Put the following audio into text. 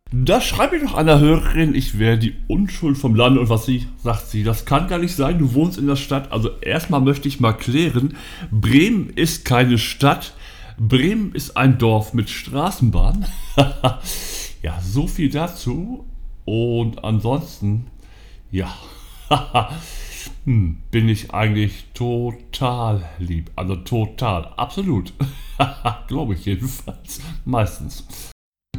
Da schreibt mir doch einer Hörerin, ich wäre die Unschuld vom Land und sagt sie, das kann gar nicht sein, du wohnst in der Stadt. Also erstmal möchte ich mal klären, Bremen ist keine Stadt, Bremen ist ein Dorf mit Straßenbahn. Ja, so viel dazu. Und ansonsten, ja, bin ich eigentlich total lieb. Also total, absolut. Glaube ich jedenfalls. Meistens.